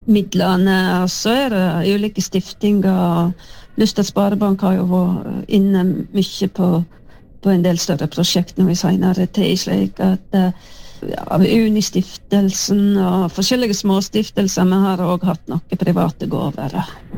midlene, og så det ulike stiftinger. Lystad Sparebank har jo vært inne mye på en del større prosjekt nå i senere tid, slik at av Unistiftelsen og forskjellige småstiftelser, men har også hatt noen private gåver.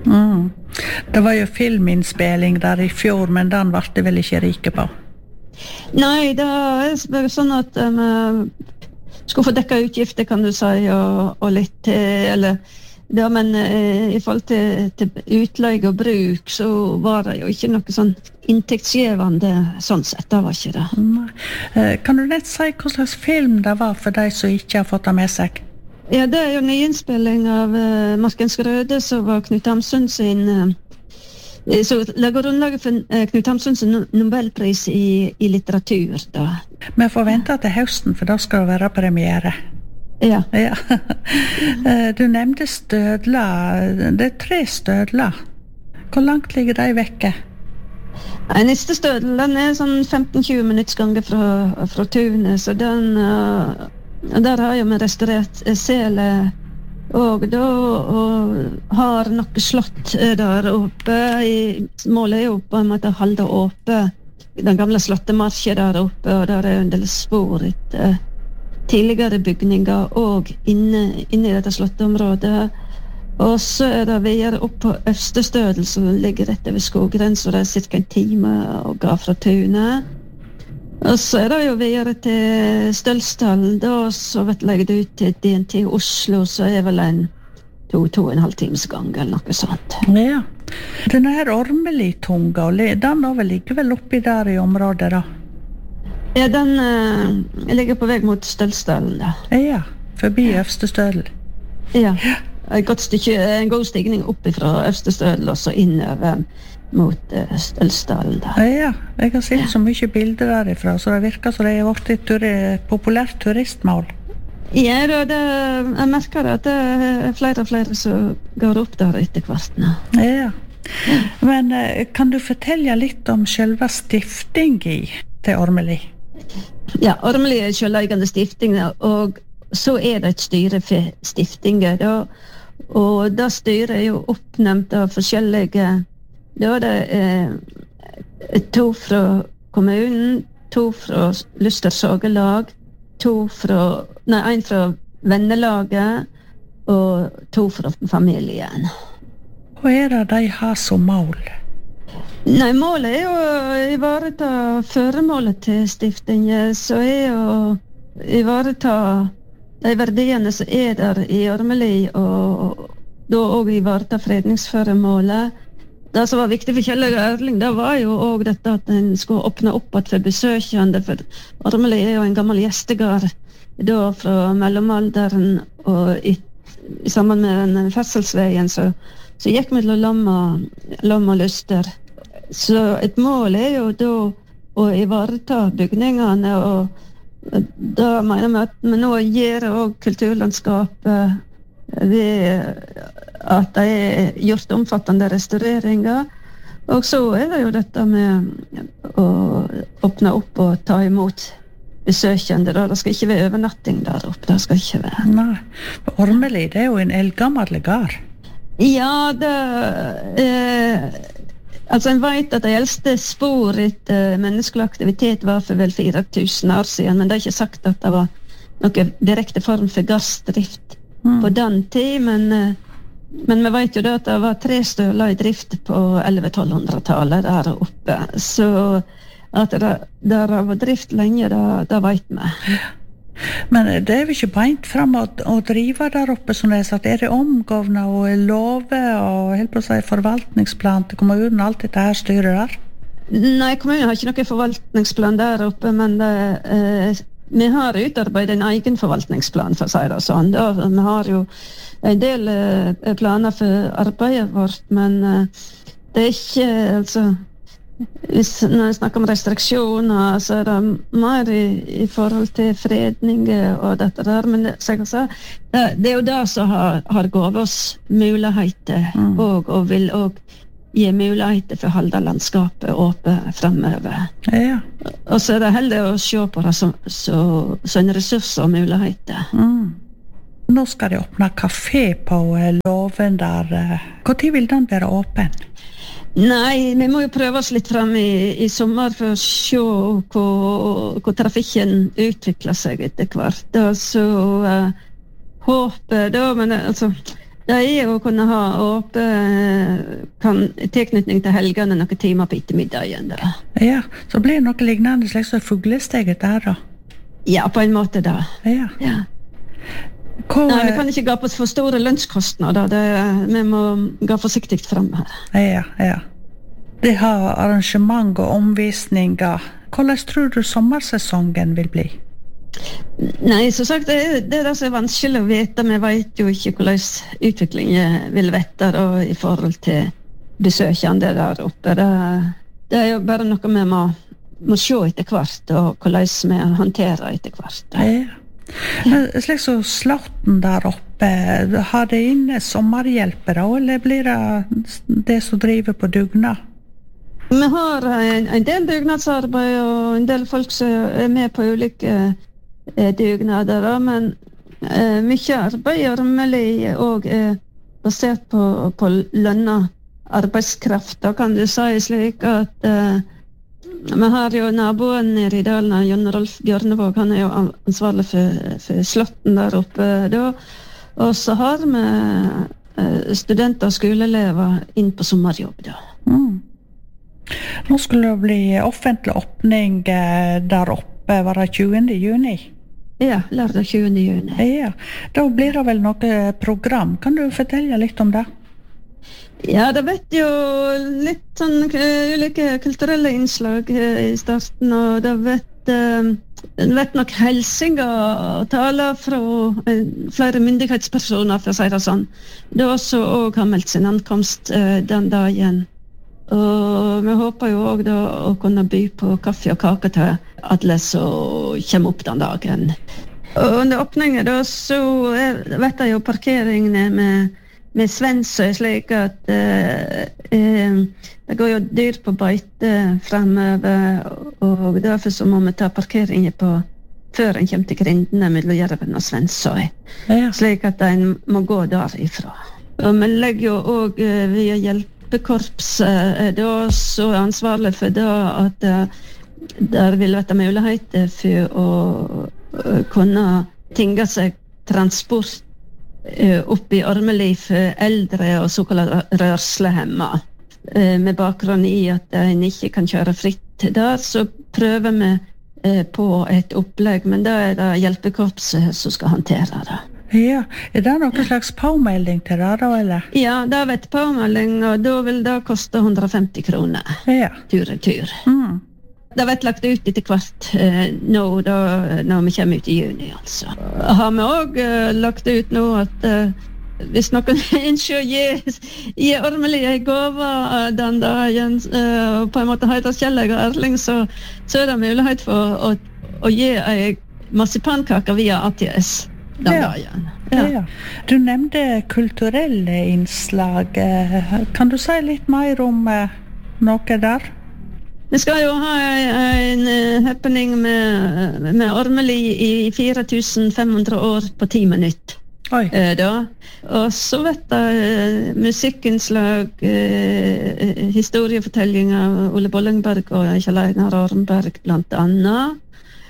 Det var jo filminnspilling der i fjor, men den ble det vel ikke rike på? Nei, det bare sånn at skulle få dekka utgifter, kan du si, og litt til, eller ja, men i forhold til utleie og bruk, så var det jo ikke noe sånn inntektsgivende sånn sett, det var ikke det. Kan du nett si hva slags film det var for de som ikke har fått det med seg? Ja, det jo nyinnspilling av Markens Røde, som var Knut Hamsun sin, så lager grunnlaget for Knut Hamsuns Nobelpris i litteratur, da. Vi får vente til høsten, for da skal det være premiere. Ja. Du nevnte stødler. Det 3 stødler. Hvor langt ligger de vekke? Neste stødel, den sånn 15-20 minuttsganger fra tunet, så den der har jo vi restaurert sele og da har noe slott der oppe. Målet jo på en måte å holde oppe den gamle slottemarken der oppe, og der en del spor etter tidligere bygninger og inne i dette slotteområdet. Og så det videre opp på Øvstestødel, som ligger rett over skoggrensen, og det cirka en time å gå fra tunet. Og så det jo videre til Stølsdal, da, så vet jeg det ut til DNT Oslo, så vel en 2,5 times gang, eller noe sånt. Ja. Denne her Ormeli-tunga, den da vel ligger vel oppi der i området da? Ja, den ligger på vei mot Stølsdalen, da. Ja, forbi Øvstestødel. Ja, en god stigning opp fra Øvstestødel og så innover mot Stølsdalen, da. Ja, jeg har sett så mye bilder derifra, så det virker som det har vært et populært turistmål. Ja, jeg merker at det flere og flere som går opp der etter hvert nå. Ja, men kan du fortelle litt om selve stiftingen til Ormeli? Ja, Ormeli selveiende stifting, og så det et styre for stiftinger, og da styret jo oppnevnt av forskjellige, da det 2 fra kommunen, 2 fra Lystad Sagelag, 1 fra vennelaget, og 2 fra familien. Hva det de har som mål? Nei, målet jo å ivareta føremålet til stiftingen, så å ivareta de verdiene som der i Ormeli, og da også ivareta fredningsføremålet. Det som var viktig for Kjell og Erling, det var jo også dette at en skulle åpne opp for besøkende, for Ormeli jo en gammel gjestegard da fra mellomalderen, og sammen med den ferselsveien så gikk vi til Lam og Lyster. Så et mål jo da å ivareta bygningene, og da mener vi at vi nå gir også kulturlandskapet ved at det gjort omfattende restaureringer. Og så det jo dette med å åpne opp og ta imot besøkende. Det skal ikke være overnatting der oppe, det skal ikke være. Nei, Ormeli, det jo en eldgammel gard. Ja, altså en vet at de eldste spor etter menneskelig aktivitet var for vel 4000 år siden, men det ikke sagt at det var noe direkte form for gassdrift på den tid, men vi vet jo da at det var 3 støler i drift på 1100-1200-tallet der oppe, så at det har vært drift lenge, det vet vi. Men det jo ikke beint frem å drive der oppe, som det sagt. Det omgående og love og helt på å si forvaltningsplan til kommunen, alt dette her styrer der? Nei, kommunen har ikke noen forvaltningsplan der oppe, men vi har utarbeidet en egen forvaltningsplan, for å si det sånn. Vi har jo en del planer for arbeidet vårt, men det ikke, altså, når jeg snakker om restriksjoner, så det mer i forhold til fredning og dette der, men det jo det som har gått oss muligheter, og vil også gi muligheter for å holde landskapet åpent fremover. Ja. Og så det heller å se på det som en ressurs og muligheter. Nå skal de åpne kafé på Låven der. Hvor tid vil den være åpen? Nei, vi må jo prøve oss litt frem i sommer for å se hvor trafikken utvikler seg etter hvert. Da, så håper da, men altså, det jo å kunne ha tilknytning til helgene noen timer på ettermiddagen. Da. Ja, så blir det noe lignende slags fuglesteget der da? Ja, på en måte da. Ja. Nei, vi kan ikke gå på for store lønnskostnader. Vi må gå forsiktig frem her. Ja. De har arrangement og omvisninger. Hvordan tror du sommersesongen vil bli? Nei, som sagt, det som vanskelig å vite. Vi vet jo ikke hvordan utviklingen vil være i forhold til besøkende der oppe. Det jo bare noe vi må se etter hvert, og hvordan vi håndterer etter hvert. Ja. Slik så Slåtten der oppe, har det inne sommerhjelpere, eller blir det som driver på dugnad? Vi har en del dugnadsarbeid og en del folk som med på ulike dugnader, men mye arbeid Ormeli og basert på lønna arbeidskraft. Da kan du si slik at vi har jo naboen nede i dalen, Jon Rolf Bjørnevåg, han jo ansvarlig for Slåtten der oppe da. Og så har vi studenter og skoleelever inn på sommerjobb da. Nå skulle det bli offentlig åpning der oppe, var det 20. juni? Ja, lørdag 20. juni. Ja, da blir det vel noe program. Kan du fortelle litt om det? Ja, det vet jo litt sånn ulike kulturelle innslag i starten, og det vet nok helsinger og taler fra flere myndighetspersoner, for å si det sånn. Det også også har meldt sin ankomst den dagen. Og vi håper jo også da å kunne by på kaffe og kake til alle som kommer opp den dagen. Og under åpningen da, så vet jeg jo parkeringene med Svensøy, slik at det går jo dyr på beite fremover, og derfor så må vi ta parkeringen før en kommer til grindene mellom Jerven og Svensøy, slik at en må gå derifra. Og vi legger jo også via hjelpekorpset da så ansvarlig for det at der vil være muligheter for å kunne tinge seg transport opp i Ormeli for eldre og såkalt rørslehemma. Med bakgrunn i at en ikke kan kjøre fritt der, så prøver vi på et opplegg, men da det hjelpekorpset som skal håndtere det. Ja, det noen slags påmelding til det da, eller? Ja, det vet påmelding, og da vil det koste 150 kroner. Ja. Tur. Det vet lagt ut etter hvert nå, når vi kommer ut i juni, altså. Har vi også lagt ut nå at hvis noen ønsker å gi Ormeli en gave den dagen, og på en måte heter Kjelleg og Erling, så det mulighet for å gi en marsipankake via ATS den dagen. Ja. Du nevnte kulturelle innslag. Kan du si litt mer om noe der? Vi skal jo ha en happening med Ormeli i 4500 år på 10 minutter. Da. Og så vet jeg musikkinnslag, historiefortellinger av Ole Bollingberg og Kjell Einar Arnberg blant annet.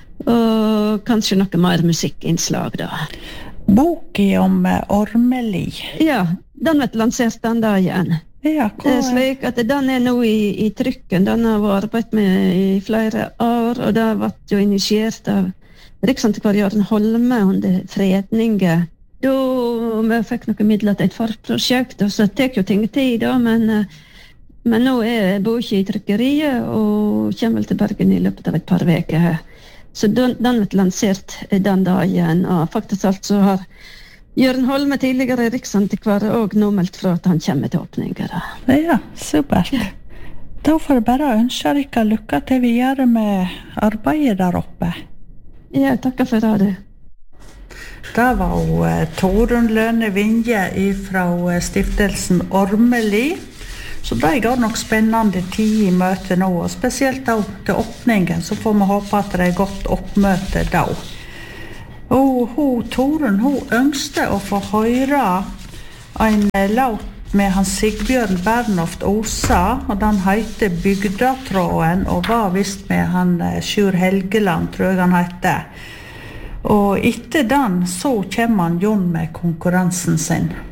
Og kanskje noe mer musikkinnslag da. Boken om Ormeli. Ja, den vet lansert den dagen. Ja, slik at den nå i trykken. Den har vært arbeidet med i flere år, og det har vært jo initiert av Riksantikvar Jørgen Holme under fredningen. Da vi fikk noen midler til et forprosjekt, og så tek jo ting tid da, men nå boken i trykkeriet og kommer vel til Bergen i løpet av et par veker. Så den vet lansert den dagen, og faktisk alt så har Jørgen Holme, tidligere Riksantikvar, og nå meldt fra at han kommer til åpninger. Ja, supert. Da får jeg bare ønske dere lykke til videre med arbeidet der oppe. Ja, takk for det. Det var Torunn Lønne Vinje fra stiftelsen Ormeli. Så det går nok spennende tid i møtet nå, og spesielt da til åpningen, så får vi håpe at det godt oppmøte da. Og Torunn, hun ønskte å få høre en låt med han Sigbjørn Bernhoft Osa, og den heter Bygdatråden, og var vist med han Sjur Helgeland, tror jeg han heter. Og etter den så kommer han Jon med konkurransen sin.